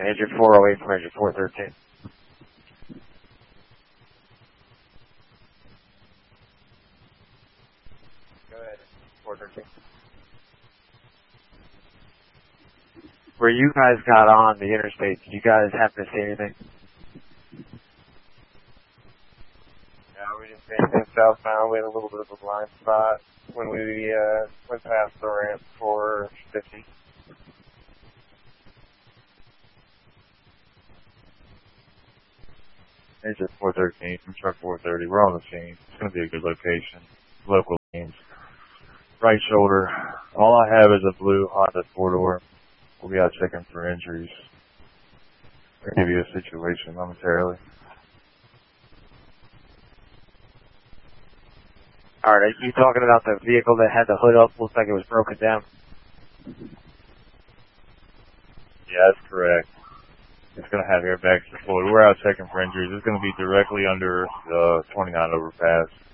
Engine 408 from engine 413. Go ahead, 413. Where you guys got on the interstate, did you guys happen to see anything? Yeah, we just made southbound. We had a little bit of a blind spot when we went past the ramp 450. Engine 413 from truck 430. We're on the scene. It's going to be a good location. Local lanes. Right shoulder. All I have is a blue Honda 4-door. We'll be out checking for injuries. I'll give you a situation momentarily. Alright, are you talking about the vehicle that had the hood up? Looks like it was broken down. Yeah, that's correct. It's going to have airbags deployed. We're out checking for injuries. It's going to be directly under the 29 overpass.